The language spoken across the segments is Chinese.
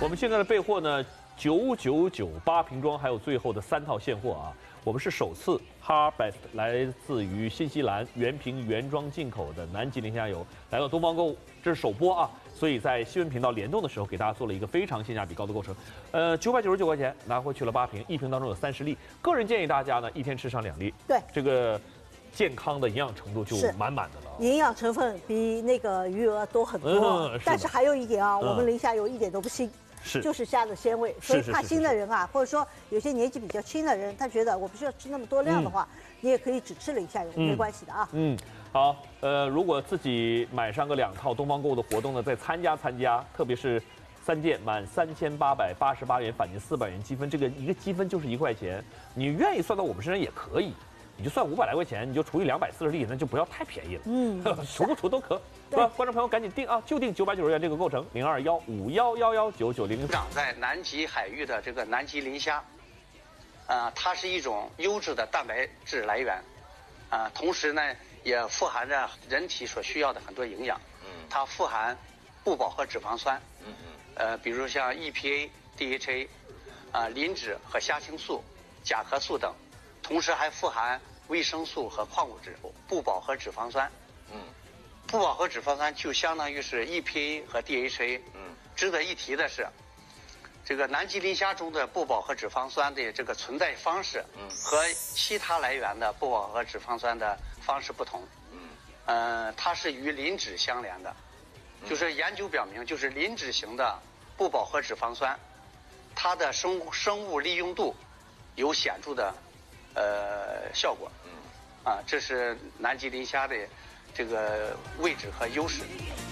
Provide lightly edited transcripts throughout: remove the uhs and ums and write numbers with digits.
我们现在的备货呢，9998瓶装，还有最后的3套现货啊。我们是首次 Harvest 来自于新西兰原瓶原装进口的南极磷虾油来到东方购物，这是首播啊。所以在新闻频道联动的时候，给大家做了一个非常性价比高的构成。999块钱拿回去了8瓶，一瓶当中有30粒。个人建议大家呢，一天吃上2粒。 对， 这个健康的营养程度就满满的了。 营养成分比那个鱼鹅多很多。但是还有一点啊，我们磷虾油一点都不腥。就是虾的鲜味，所以怕腥的人啊，或者说有些年纪比较轻的人，他觉得我不需要吃那么多量的话，你也可以只吃磷虾油，没关系的啊。 好，如果自己买上个2套东方购物的活动呢，再参加，特别是3件满3888元返金400元积分，这个一个积分就是1块钱，你愿意算到我们身上也可以。你就算500来块钱，你就除以240粒，那就不要太便宜了。除不除都可，对吧？观众朋友赶紧订啊，就订990元这个构成，0215111990。 长在南极海域的这个南极磷虾，它是一种优质的蛋白质来源，同时呢也富含着人体所需要的很多营养。它富含不饱和脂肪酸，比如像 EPA、DHA，磷脂和虾青素、甲壳素等。同时还富含维生素和矿物质，不饱和脂肪酸。不饱和脂肪酸就相当于是 EPA 和 DHA。值得一提的是，这个南极磷虾中的不饱和脂肪酸的这个存在方式，和其他来源的不饱和脂肪酸的方式不同。它是与磷脂相连的，就是研究表明，就是磷脂型的不饱和脂肪酸，它的生物利用度有显著的效果。这是南极磷虾的这个位置和优势。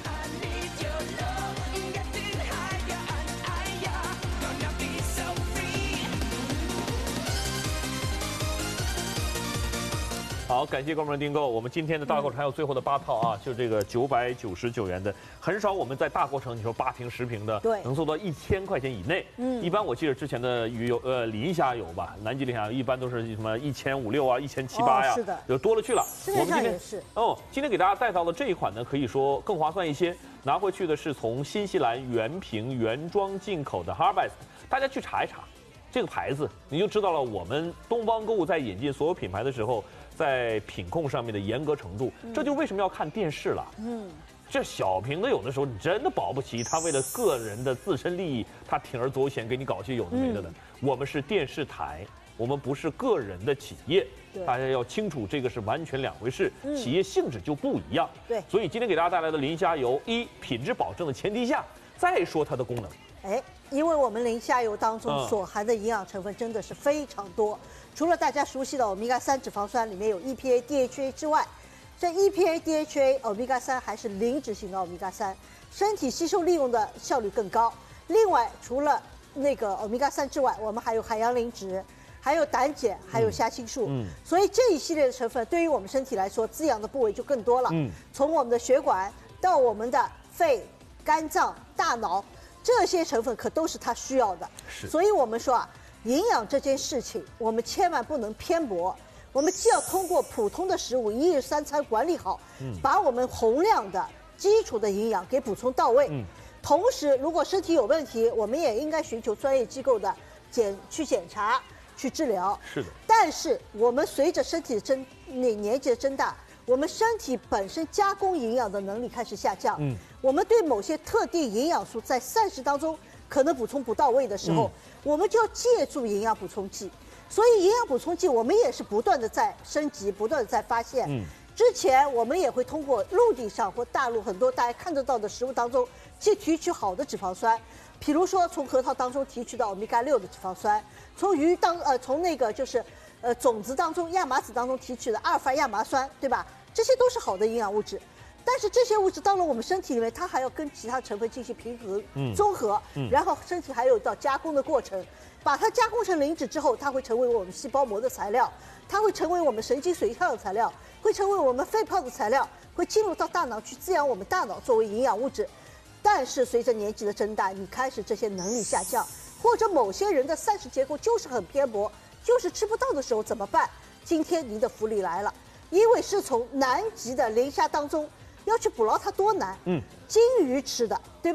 好，感谢观众们订购。我们今天的大购城还有最后的8套啊，就这个999元的，很少我们在大购城你说8瓶10瓶的， 对， 能做到1000块钱以内。一般我记得之前的鱼油磷虾油吧，南极磷虾油一般都是什么1560啊、1700呀， 是的， 有多了去了。 市面上也是。 今天给大家带到的这一款呢，可以说更划算一些。拿回去的是从新西兰原瓶原装进口的 Harvest， 大家去查一查这个牌子，你就知道了我们东方购物在引进所有品牌的时候，在品控上面的严格程度。这就是为什么要看电视了。这小瓶的有的时候你真的保不齐，他为了个人的自身利益，他铤而走险给你搞些有的没的的。我们是电视台，我们不是个人的企业，大家要清楚这个是完全2回事，企业性质就不一样。 对， 所以今天给大家带来的磷虾油，品质保证的前提下，再说它的功能。 因为我们磷虾油当中所含的营养成分真的是非常多，除了大家熟悉的欧米伽3脂肪酸里面有 EPA、DHA 之外，这 EPA、DHA、欧米伽3还是磷脂型的欧米伽3，身体吸收利用的效率更高。另外，除了那个欧米伽3之外，我们还有海洋磷脂，还有胆碱，还有虾青素。所以这一系列的成分对于我们身体来说，滋养的部位就更多了。从我们的血管到我们的肺、肝脏、大脑。这些成分可都是它需要的，所以我们说啊，营养这件事情，我们千万不能偏颇。我们既要通过普通的食物1日3餐管理好，把我们洪亮的基础的营养给补充到位。同时，如果身体有问题，我们也应该寻求专业机构的去检查、去治疗。 是的。 但是我们随着身体的年纪的增大，我们身体本身加工营养的能力开始下降。我们对某些特定营养素在膳食当中可能补充不到位的时候，我们就要借助营养补充剂。所以营养补充剂我们也是不断的在升级，不断的在发现。之前我们也会通过陆地上或大陆很多大家看得到的食物当中去提取好的脂肪酸，比如说从核桃当中提取到欧米伽6的脂肪酸，从那个就是种子当中亚麻籽当中提取的阿尔法亚麻酸，对吧？这些都是好的营养物质。但是这些物质到了我们身体里面，它还要跟其他成分进行平衡、综合，然后身体还有到加工的过程，把它加工成磷脂之后，它会成为我们细胞膜的材料，它会成为我们神经髓鞘的材料，会成为我们肺泡的材料，会进入到大脑去滋养我们大脑作为营养物质。但是随着年纪的增大，你开始这些能力下降，或者某些人的膳食结构就是很偏颇，就是吃不到的时候怎么办？今天您的福利来了，因为是从南极的磷虾当中要去捕捞它多难。金鱼吃的，对吧？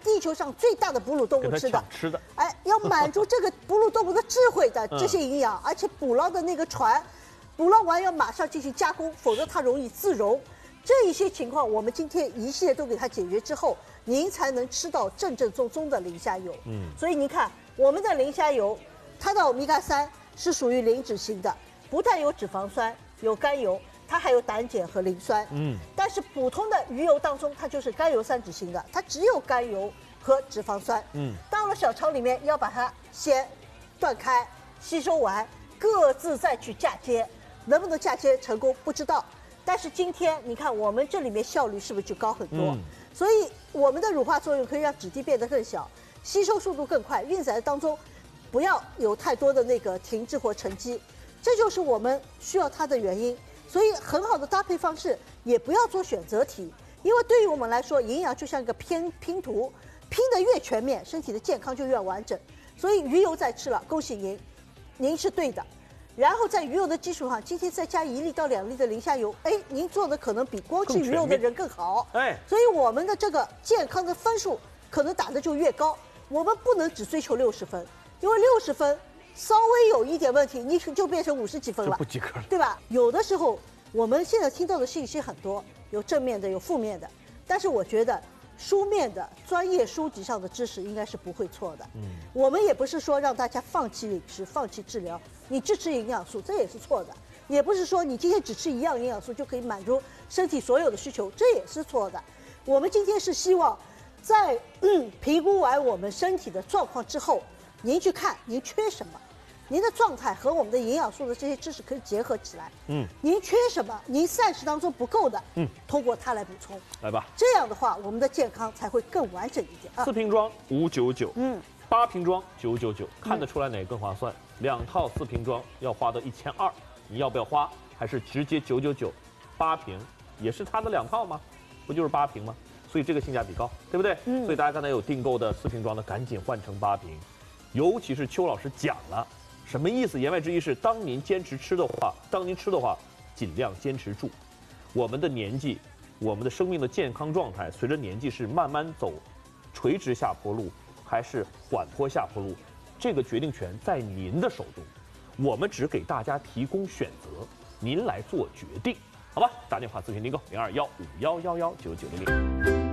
地球上最大的哺乳动物吃的，哎，要满足这个哺乳动物的智慧的这些营养，而且捕捞的那个船，捕捞完要马上进行加工，否则它容易自溶。这一些情况，我们今天一系列都给它解决之后，您才能吃到正正宗宗的磷虾油。所以您看，我们的磷虾油，它的欧米伽3是属于磷脂型的，不但有脂肪酸，有甘油，它还有胆碱和磷酸。但是普通的鱼油当中，它就是甘油三酯型的，它只有甘油和脂肪酸。到了小肠里面，要把它先断开，吸收完，各自再去嫁接，能不能嫁接成功不知道。但是今天你看，我们这里面效率是不是就高很多？所以我们的乳化作用可以让质地变得更小，吸收速度更快，运载当中不要有太多的那个停滞或沉积，这就是我们需要它的原因。所以很好的搭配方式，也不要做选择题，因为对于我们来说，营养就像一个拼图，拼得越全面，身体的健康就越完整。所以鱼油再吃了，恭喜您，您是对的。然后在鱼油的基础上，今天再加1粒到2粒的磷虾油，哎，您做的可能比光吃鱼油的人更好。哎，所以我们的这个健康的分数可能打的就越高。我们不能只追求60分，因为60分稍微有一点问题，你就变成50几分了， 不及格了， 对吧？有的时候我们现在听到的信息很多，有正面的，有负面的，但是我觉得书面的专业书籍上的知识应该是不会错的。我们也不是说让大家放弃饮食、放弃治疗，你只吃营养素这也是错的，也不是说你今天只吃一样营养素就可以满足身体所有的需求，这也是错的。我们今天是希望在评估完我们身体的状况之后，您去看您缺什么，您的状态和我们的营养素的这些知识可以结合起来。您缺什么，您膳食当中不够的，通过它来补充。 来吧， 这样的话，我们的健康才会更完整一点。 4瓶装599， 8瓶装999，看得出来哪个更划算？2套4瓶装要花到1200，你要不要花？还是直接999？8瓶也是它的2套吗？不就是8瓶吗？所以这个性价比高，对不对？所以大家刚才有订购的4瓶装的，赶紧换成8瓶。尤其是邱老师讲了，什么意思？言外之意是，当您坚持吃的话，尽量坚持住。我们的年纪，我们的生命的健康状态，随着年纪是慢慢走垂直下坡路，还是缓坡下坡路，这个决定权在您的手中。我们只给大家提供选择，您来做决定，好吧？打电话咨询订购0215111990。